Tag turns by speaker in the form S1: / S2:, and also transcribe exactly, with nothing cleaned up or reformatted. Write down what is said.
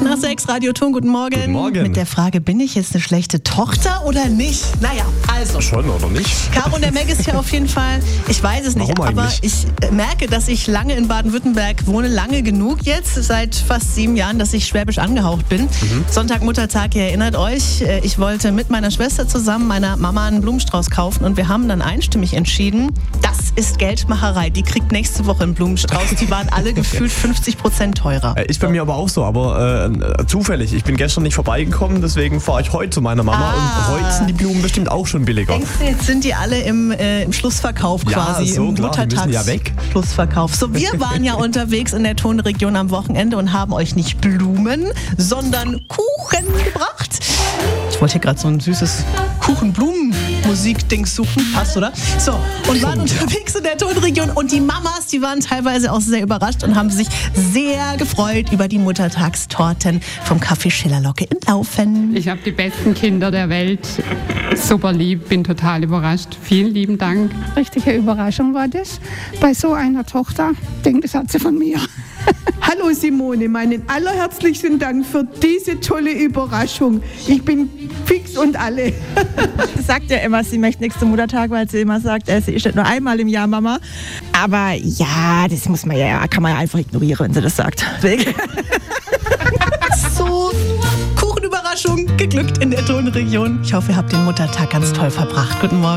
S1: nach sechs, Radio Ton, guten Morgen.
S2: Guten Morgen.
S1: Mit der Frage, bin ich jetzt eine schlechte Tochter oder nicht? Naja, also.
S2: Schon oder nicht?
S1: Caro und der Meg ist hier auf jeden Fall, ich weiß es nicht,
S2: Warum
S1: aber
S2: eigentlich?
S1: ich merke, dass ich lange in Baden-Württemberg wohne, lange genug jetzt, seit fast sieben Jahren, dass ich schwäbisch angehaucht bin. Mhm. Sonntag, Muttertag, ihr erinnert euch, ich wollte mit meiner Schwester zusammen meiner Mama einen Blumenstrauß kaufen und wir haben dann einstimmig entschieden, das ist Geldmacherei, die kriegt nächste Woche einen Blumenstrauß, die waren alle gefühlt fünfzig Prozent teurer.
S2: Ist bei mir aber auch so, aber äh, zufällig. Ich bin gestern nicht vorbeigekommen, deswegen fahre ich heute zu meiner Mama
S1: Ah.
S2: und heute sind die Blumen bestimmt auch schon billiger.
S1: Denkst du, jetzt sind die alle im, äh, im Schlussverkauf
S2: Ja,
S1: quasi,
S2: so
S1: im
S2: klar, die müssen ja weg.
S1: Schlussverkauf. So, wir waren ja unterwegs in der Tonregion am Wochenende und haben euch nicht Blumen, sondern Kuchen gebracht. Ich wollte hier gerade so ein süßes Kuchen-Blumen-Musik-Dings suchen. Passt, oder? So, und waren unterwegs in der Tonregion und die Mamas, die waren teilweise auch sehr überrascht und haben sich sehr gefreut über die Muttertagstorten vom Café Schillerlocke in Laufen.
S3: Ich habe die besten Kinder der Welt. Super lieb, bin total überrascht. Vielen lieben Dank.
S4: Richtige Überraschung war das. Bei so einer Tochter, ich denke, das hat sie von mir.
S5: Hallo Simone, meinen allerherzlichsten Dank für diese tolle Überraschung. Ich bin fix und alle.
S6: Sie sagt ja immer, sie möchte nächsten Muttertag, weil sie immer sagt, äh, sie ist nicht nur einmal im Jahr Mama. Aber ja, das muss man ja, kann man ja einfach ignorieren, wenn sie das sagt.
S1: So, Kuchenüberraschung geglückt in der Tonregion. Ich hoffe, ihr habt den Muttertag ganz toll verbracht. Guten Morgen.